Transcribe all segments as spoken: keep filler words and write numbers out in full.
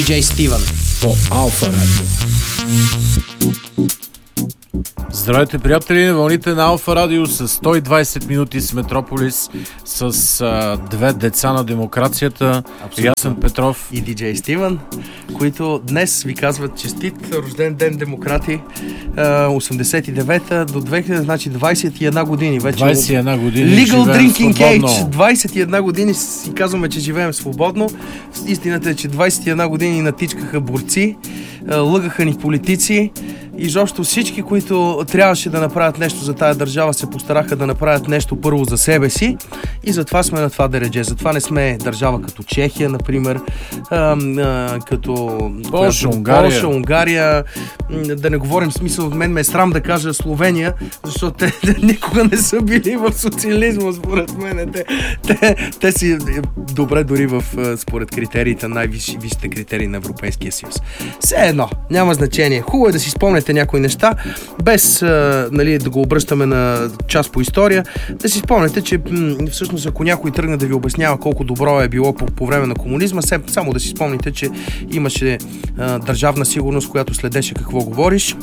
Джей Стивън по Алфа Радио. Здравейте, приятели! Вълните на Алфа Радио с сто и двайсет минути с Метрополис, с а, две деца на демокрацията, Ясен Петров и Диджей Стивън, които днес ви казват честит рожден ден, демократи. осемдесет и девета до две хиляди, значи двайсет и една години вече. двайсет и една години Legal drinking свободно. age. двайсет и една години си казваме, че живеем свободно. Истината е, че двайсет и една години натичкаха борци, лъгаха ни политици. И изобщо всички, които трябваше да направят нещо за тая държава, се постараха да направят нещо първо за себе си. И затова сме на това дередже. Затова не сме държава като Чехия, например, а, а, като Полша, Унгария. Полша, Унгария. Да не говорим, смисъл, от мен ме е срам да кажа Словения, защото те, те никога не са били в социализма, според мен. Те, те, те си добре дори в, според критериите, най-висшите критерии на Европейския съюз. Все едно, няма значение. Хубаво е да си спомняте някои неща, без а, нали, да го обръщаме на час по история, да си спомняте, че м- всъщност ако някой тръгне да ви обяснява колко добро е било по, по време на комунизма, само да си спомните, че имаше а, държавна сигурност, която следеше какво говориш.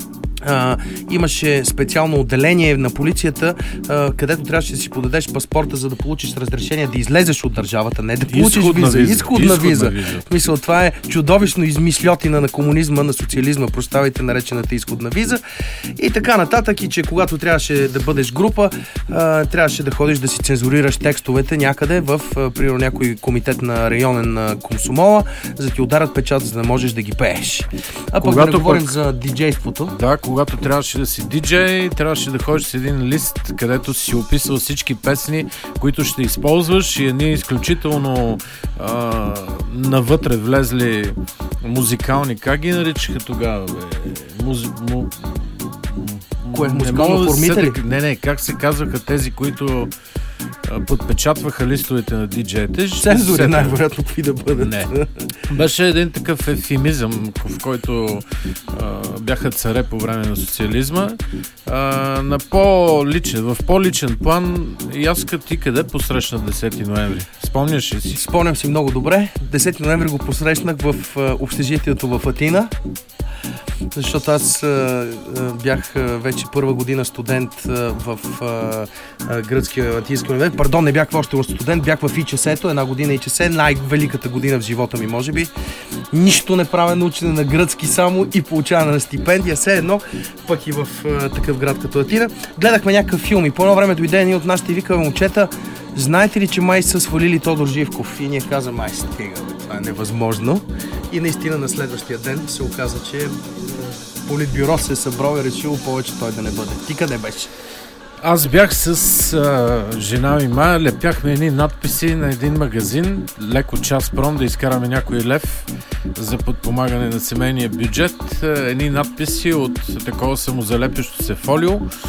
Uh, имаше специално отделение на полицията, uh, където трябваше да си подадеш паспорта, за да получиш разрешение да излезеш от държавата, не да получиш изходна виза. виза. Изходна, Изходна виза. виза. Мисля, това е чудовищно измислятина на комунизма, на социализма, проставите, наречената изходна виза. И така нататък, и че когато трябваше да бъдеш група, uh, трябваше да ходиш да си цензурираш текстовете някъде в, uh, примерно, някой комитет на районен на Комсомола, за да ти ударят печат, за да можеш да ги пееш. А пък да не говорим пък... за диджейството. Да, когато трябваше да си диджей, трябваше да ходиш с един лист, където си описал всички песни, които ще използваш, и едни изключително а, навътре влезли музикални, как ги наричаха тогава? Бе? Музи... Му... Кое? Музикално формители? Да... Не, не, как се казваха тези, които подпечатваха листовете на диджеите? Цензури, най-вероятно, какви да бъдат. Не. Беше един такъв ефемизъм, в който а, бяха царе по време на социализма. А, на по-личен, в по-личен план, Яска, ти къде посрещна десети ноември? Спомняш ли си? Спомням си много добре. десети ноември го посрещнах в а, общежитието в Атина, защото аз а, бях а, вече първа година студент а, в а, а, гръцкия атински университет. Пардон, не бях още студент, бях в ИЧС-то, една година ИЧС, най-великата година в живота ми, може би. Нищо не правя, научене на гръцки само и получаване на стипендия, все едно, пък и в а, такъв град като Атина. Гледахме някакъв филм и по едно време дойде един от нашите и викаме: момчета, знаете ли, че май са свалили Тодор Живков? И ние каза: май стига, това е невъзможно. И наистина на следващия ден се оказа, че Политбюро се е събрал и решило повече той да не бъде. Ти къде беше? Аз бях с а, жена ми Мая, лепяхме едни надписи на един магазин, леко час пром да изкараме някой лев за подпомагане на семейния бюджет. Едни надписи от такова самозалепящо се фолио.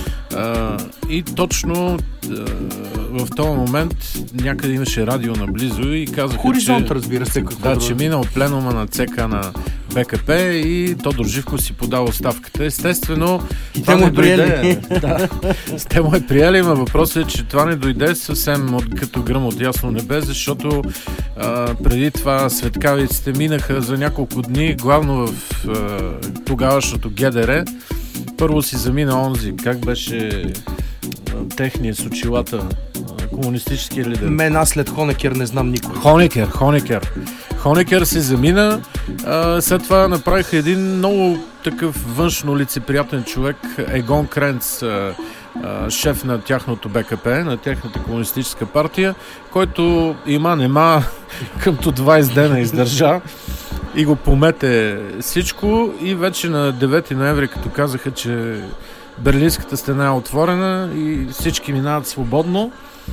А, и точно а, в този момент някъде имаше радио наблизо и казаха, Хоризонт, че, разбира се, какво да, че минал пленума на ЦК на БКП и Тодор Живков си подал оставката. Естествено, и те му е приели. Да, те му е приели, но въпросът е, че това не дойде съвсем от, като гръм от ясно небе, защото а, преди това светкавиците минаха за няколко дни, главно в а, тогавашното ГДР. Първо си замина онзи, как беше техният с очилата, комунистическия лидер. Мен аз след Хонекер не знам никой. Хонекер, Хонекер. Хонекер се замина, а, след това направиха един много такъв външно лицеприятен човек, Егон Кренц, а, а, шеф на тяхното БКП, на тяхната комунистическа партия, който има нема къмто двайсет дена издържа и го помете всичко, и вече на девети ноември, като казаха, че Берлинската стена е отворена и всички минават свободно,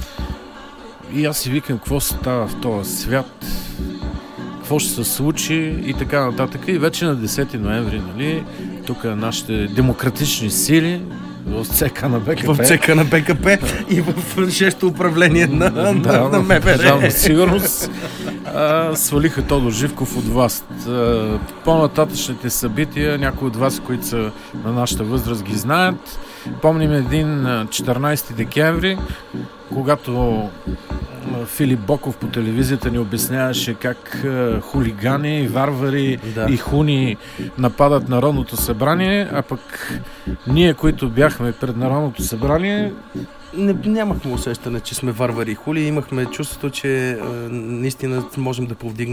и аз си викам, какво става в този свят, какво ще се случи и така нататък. И вече на десети ноември, нали, тук нашите демократични сили в ЦК на БКП. В ЦК на БКП и в шесто управление на, да, на, на МВР. Държавна сигурност. А, свалиха Тодор Живков от власт. А, по-нататъчните събития, някои от вас, които са на нашата възраст, ги знаят. Помним един четиринайсети декември, когато Филип Боков по телевизията ни обясняваше как хулигани, варвари да. и хуни нападат Народното събрание, а пък ние, които бяхме пред Народното събрание, Не, нямахме усещане, че сме варвари и хули. Имахме чувството, че а, наистина можем да повдигнем